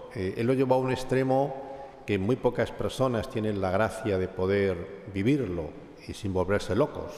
él lo llevó a un extremo que muy pocas personas tienen la gracia de poder vivirlo y sin volverse locos.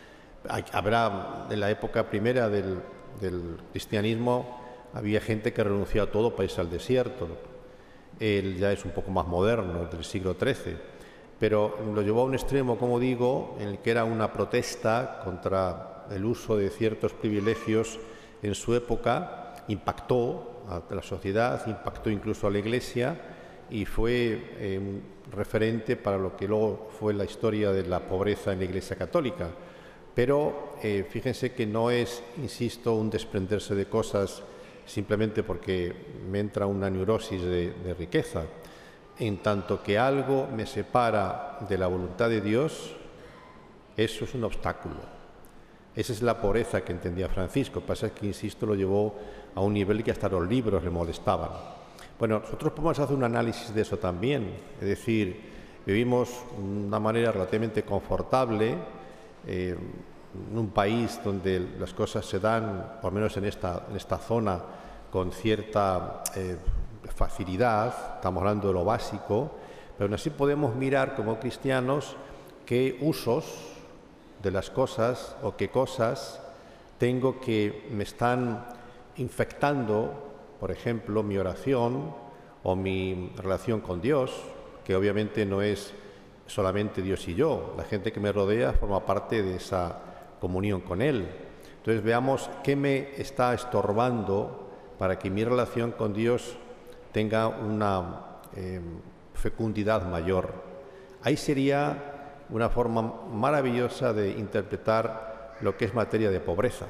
Habrá, en la época primera del cristianismo, había gente que renunció a todo para irse al desierto. Él ya es un poco más moderno, del siglo XIII, pero lo llevó a un extremo, como digo, en el que era una protesta contra el uso de ciertos privilegios en su época. Impactó a la sociedad, impactó incluso a la Iglesia y fue un referente para lo que luego fue la historia de la pobreza en la Iglesia católica. Pero fíjense que no es, insisto, un desprenderse de cosas simplemente porque me entra una neurosis de riqueza. En tanto que algo me separa de la voluntad de Dios, eso es un obstáculo. Esa es la pobreza que entendía Francisco. Pasa es que, insisto, lo llevó a un nivel que hasta los libros le molestaban. Bueno, nosotros podemos hacer un análisis de eso también. Es decir, vivimos de una manera relativamente confortable, en un país donde las cosas se dan, por lo menos en esta zona, con cierta facilidad. Estamos hablando de lo básico, pero aún así podemos mirar como cristianos qué usos de las cosas o qué cosas tengo que me están infectando, por ejemplo, mi oración o mi relación con Dios, que obviamente no es solamente Dios y yo. La gente que me rodea forma parte de esa comunión con Él. Entonces veamos qué me está estorbando para que mi relación con Dios tenga una fecundidad mayor. Ahí sería una forma maravillosa de interpretar lo que es materia de pobreza.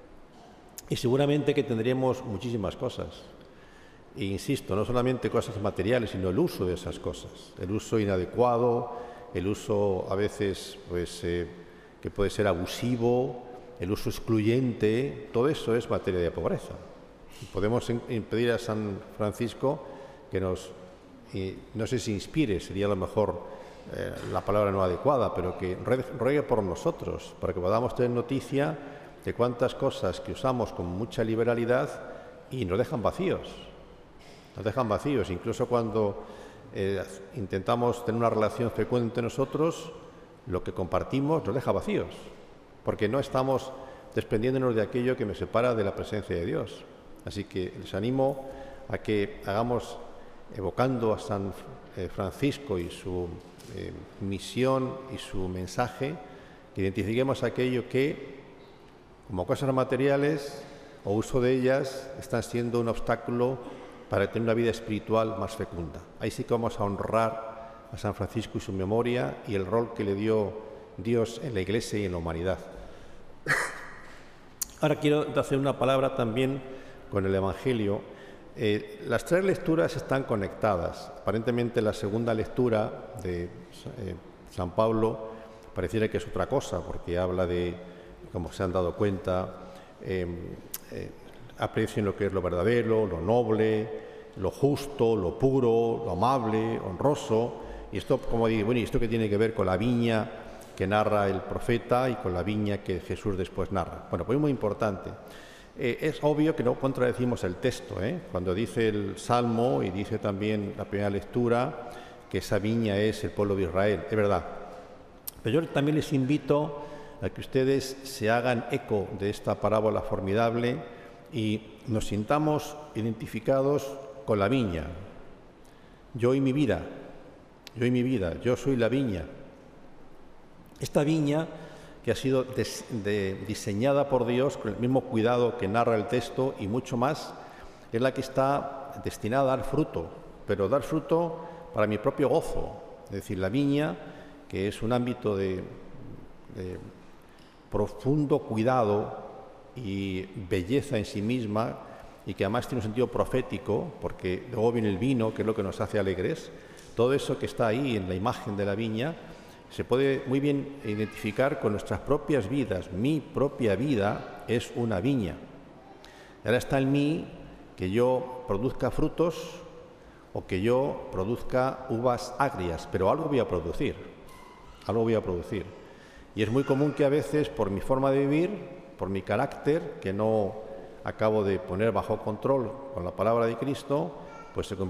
Y seguramente que tendríamos muchísimas cosas. E insisto, no solamente cosas materiales, sino el uso de esas cosas. El uso inadecuado, el uso a veces que puede ser abusivo, el uso excluyente, todo eso es materia de pobreza. Y podemos pedir a San Francisco que nos, no sé si inspire, sería a lo mejor la palabra no adecuada, pero que ruegue por nosotros, para que podamos tener noticia de cuántas cosas que usamos con mucha liberalidad y nos dejan vacíos. Nos dejan vacíos, incluso cuando intentamos tener una relación frecuente entre nosotros, lo que compartimos nos deja vacíos, porque no estamos desprendiéndonos de aquello que me separa de la presencia de Dios. Así que les animo a que hagamos, evocando a San Francisco y su misión y su mensaje, que identifiquemos aquello que, como cosas materiales o uso de ellas, están siendo un obstáculo para tener una vida espiritual más fecunda. Ahí sí que vamos a honrar a San Francisco y su memoria y el rol que le dio Dios en la Iglesia y en la humanidad. Ahora quiero hacer una palabra también con el Evangelio. Las tres lecturas están conectadas. Aparentemente la segunda lectura de San Pablo pareciera que es otra cosa, porque habla de, como se han dado cuenta, aprecien lo que es lo verdadero, lo noble, lo justo, lo puro, lo amable, honroso. Y esto, como digo, bueno, ¿y esto qué tiene que ver con la viña que narra el profeta y con la viña que Jesús después narra? Bueno, pues es muy importante. Es obvio que no contradecimos el texto, cuando dice el Salmo y dice también la primera lectura que esa viña es el pueblo de Israel, es verdad. Pero yo también les invito a que ustedes se hagan eco de esta parábola formidable y nos sintamos identificados con la viña. Yo y mi vida, yo soy la viña. Esta viña que ha sido diseñada por Dios con el mismo cuidado que narra el texto y mucho más, es la que está destinada a dar fruto, pero dar fruto para mi propio gozo. Es decir, la viña, que es un ámbito de profundo cuidado y belleza en sí misma, y que además tiene un sentido profético, porque luego viene el vino, que es lo que nos hace alegres. Todo eso que está ahí en la imagen de la viña se puede muy bien identificar con nuestras propias vidas. Mi propia vida es una viña. Ahora está en mí que yo produzca frutos o que yo produzca uvas agrias, pero algo voy a producir, algo voy a producir. Y es muy común que a veces, por mi forma de vivir, por mi carácter, que no acabo de poner bajo control con la palabra de Cristo, pues se convierte